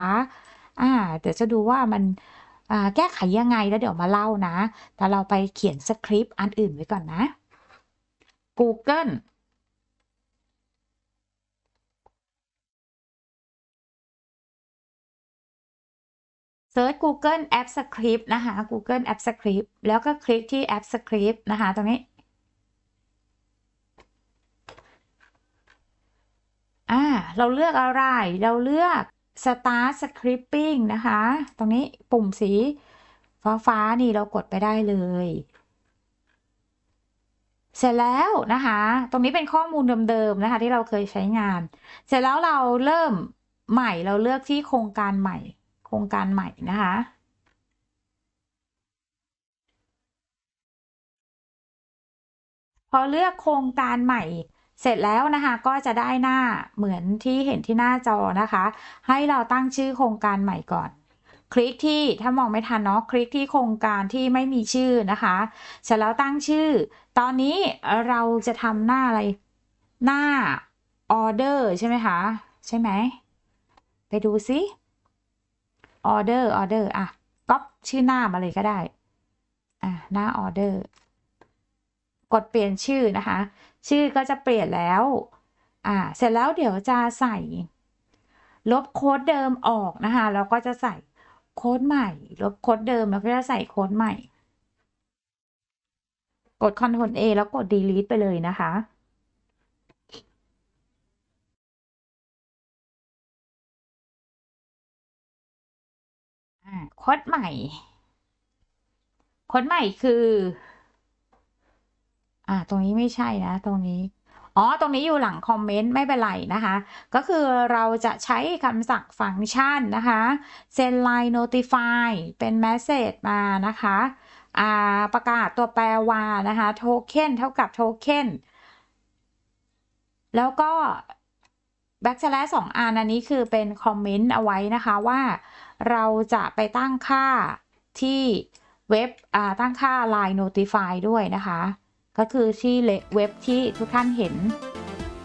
เดี๋ยวจะดูว่ามันแก้ไขยังไงแล้วเดี๋ยวมาเล่านะแต่เราไปเขียนสคริปต์อันอื่นไว้ก่อนนะ Google Search Google App Script นะคะ Google App Script แล้วก็คลิกที่ App Script นะคะตรงนี้เราเลือกอะไรเราเลือก Start Scripting นะคะตรงนี้ปุ่มสีฟ้านี่เรากดไปได้เลยเสร็จแล้วนะคะตรงนี้เป็นข้อมูลเดิมๆนะคะที่เราเคยใช้งานเสร็จแล้วเราเริ่มใหม่เราเลือกที่โครงการใหม่นะคะพอเลือกโครงการใหม่เสร็จแล้วนะคะก็จะได้หน้าเหมือนที่เห็นที่หน้าจอนะคะให้เราตั้งชื่อโครงการใหม่ก่อนคลิกที่ถ้ามองไม่ทันเนาะคลิกที่โครงการที่ไม่มีชื่อนะคะเสร็จแล้วตั้งชื่อตอนนี้เราจะทำหน้าอะไรหน้าออเดอร์ใช่ไหมคะใช่ไหมไปดูซิออเดอร์ก๊อปชื่อหน้ามาเลยก็ได้หน้าออเดอร์กดเปลี่ยนชื่อนะคะชื่อก็จะเปลี่ยนแล้วเสร็จแล้วเดี๋ยวจะใส่ลบโค้ดเดิมออกนะคะแล้วก็จะใส่โค้ดใหม่ลบโค้ดเดิมแล้วก็จะใส่โค้ดใหม่กด Ctrl A แล้วกด Delete ไปเลยนะคะโค้ดใหม่คือตรงนี้ไม่ใช่นะตรงนี้ตรงนี้อยู่หลังคอมเมนต์ไม่เป็นไรนะคะก็คือเราจะใช้คำสั่งฟังก์ชันนะคะ send line notify เป็น message มานะคะประกาศตัวแปรว่านะคะ token เท่ากับ token แล้วก็ backslash 2 อันนี้คือเป็นคอมเมนต์เอาไว้นะคะว่าเราจะไปตั้งค่าที่เว็บตั้งค่า line notify ด้วยนะคะก็คือที่เว็บที่ทุกท่านเห็น